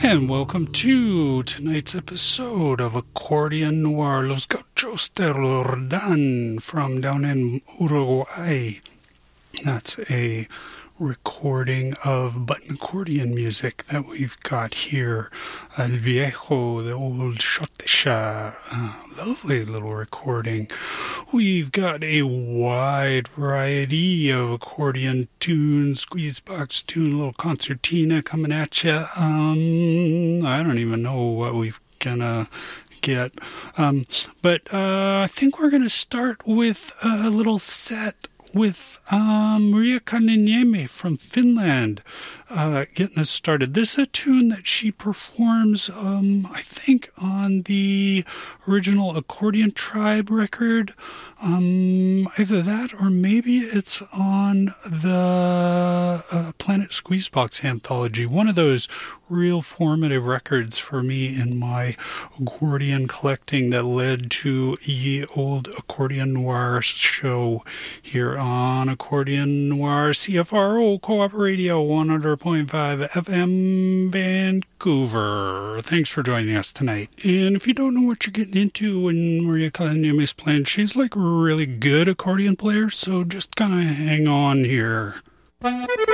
And welcome to tonight's episode of Accordion Noir, Los Gauchos de Roldán from down in Uruguay. That's a recording of button accordion music that we've got here. El Viejo, the old Xotisha, lovely little recording. We've got a wide variety of accordion tunes, squeezebox tune, little concertina coming at you. I don't even know what we've gonna get. But I think we're gonna start with a little set with Maria Kaniniemi from Finland getting us started. This is a tune that she performs, I think, on the original Accordion Tribe record. Either that or maybe it's on the Planet Squeezebox anthology. One of those real formative records for me in my accordion collecting that led to Ye Old Accordion Noir show here on Accordion Noir CFRO Co-op Radio 100.5 FM Vancouver. Thanks for joining us tonight. And if you don't know what you're getting into when Maria Kaniniemi's playing, she's like a really good accordion player, so just kind of hang on here.